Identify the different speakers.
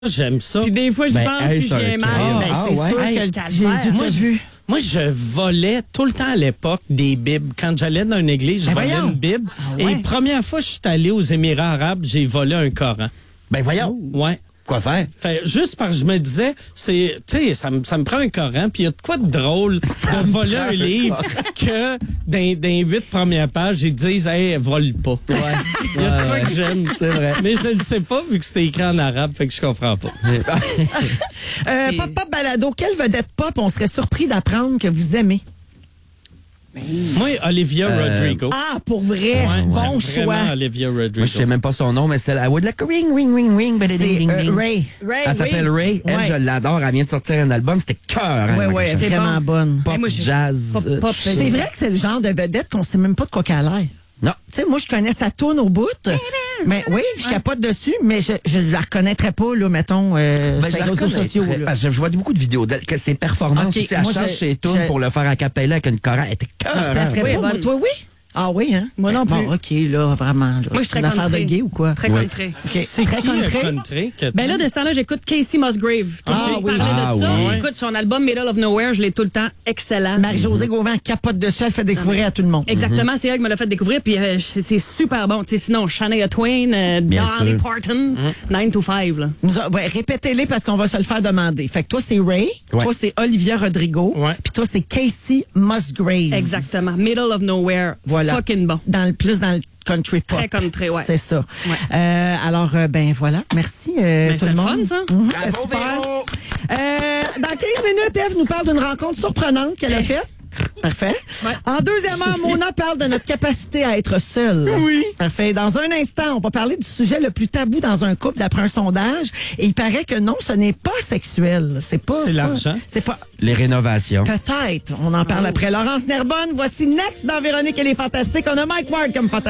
Speaker 1: J'aime ça.
Speaker 2: Puis des fois, je pense que je viens mal.
Speaker 3: C'est sûr que le petit Jésus t'a vu.
Speaker 1: Moi, je volais tout le temps à l'époque des Bibles. Quand j'allais dans une église, je volais une Bible. Et première fois que je suis allé aux Émirats arabes, j'ai volé un Coran.
Speaker 3: Ben voyons.
Speaker 1: Ouais.
Speaker 3: Quoi faire?
Speaker 1: Fait, juste parce que je me disais, ça me prend un Coran, puis il y a de quoi de drôle de voler un livre que dans 8 premières pages, ils disent, hey, vole pas. Il y a de quoi que j'aime. C'est vrai. Mais je ne sais pas, vu que c'était écrit en arabe, fait que je comprends pas.
Speaker 4: Pop Balado, quelle vedette pop on serait surpris d'apprendre que vous aimez?
Speaker 1: Moi, Olivia Rodrigo.
Speaker 4: Ah, pour vrai? Bon choix.
Speaker 1: Olivia Rodrigo.
Speaker 3: Moi, je sais même pas son nom, mais c'est I would like a ring, ring, ring, ring.
Speaker 4: C'est Ray.
Speaker 3: Elle s'appelle Ray. Elle, je l'adore. Elle vient de sortir un album. C'était cœur.
Speaker 4: Oui, c'est vraiment bonne.
Speaker 3: Pop, jazz.
Speaker 4: C'est vrai que c'est le genre de vedette qu'on sait même pas de quoi qu'elle a l'air.
Speaker 3: Non.
Speaker 4: Tu sais, moi, je connais sa tourne au bout. Mais oui, je capote dessus, mais je la reconnaîtrais pas, là, mettons, sur les réseaux sociaux.
Speaker 3: Parce que je vois beaucoup de vidéos d'elle, que ses performances aussi, elle change ses tunes pour le faire a cappella avec une chorale. Elle était cœur.
Speaker 4: Moi, toi, oui? Ah oui, hein?
Speaker 2: Moi non plus.
Speaker 4: Bon, OK, là, vraiment. Là.
Speaker 2: Moi, je suis très
Speaker 4: une affaire
Speaker 2: country.
Speaker 4: de gay ou quoi?
Speaker 2: Très country.
Speaker 4: Okay.
Speaker 1: C'est
Speaker 4: très
Speaker 1: qui country?
Speaker 2: Ben là, de ce temps-là, j'écoute Casey Musgrave. Parlait de ça.
Speaker 3: Oui.
Speaker 2: Écoute, son album Middle of Nowhere, je l'ai tout le temps excellent.
Speaker 4: Marie-Josée Gauvin capote dessus, elle fait découvrir à tout le monde.
Speaker 2: Exactement, c'est elle qui me l'a fait découvrir, puis c'est super bon. Tu sais, sinon, Shania Twain, Dolly Parton, 9 to 5, là.
Speaker 4: Répétez-les parce qu'on va se le faire demander. Fait que toi, c'est Ray, toi, c'est Olivia Rodrigo, puis toi, c'est Casey Musgrave.
Speaker 2: Exactement. Middle of Nowhere.
Speaker 4: Voilà.
Speaker 2: Fucking bon.
Speaker 4: Plus dans le country pop.
Speaker 2: Très country, ouais.
Speaker 4: C'est ça.
Speaker 2: Ouais.
Speaker 4: Alors, ben voilà. Merci tout le monde.
Speaker 2: Fun, ça?
Speaker 4: Super. Dans 15 minutes, Eve nous parle d'une rencontre surprenante qu'elle a faite. Parfait. Ouais. En deuxième heure, Mona parle de notre capacité à être seule. Oui. Parfait. Dans un instant, on va parler du sujet le plus tabou dans un couple d'après un sondage. Et il paraît que non, ce n'est pas sexuel. C'est
Speaker 1: l'argent.
Speaker 4: C'est pas.
Speaker 3: Les rénovations.
Speaker 4: Peut-être. On en parle après. Laurence Nerbonne, voici Next dans Véronique et les Fantastiques. On a Mike Ward comme fantastique.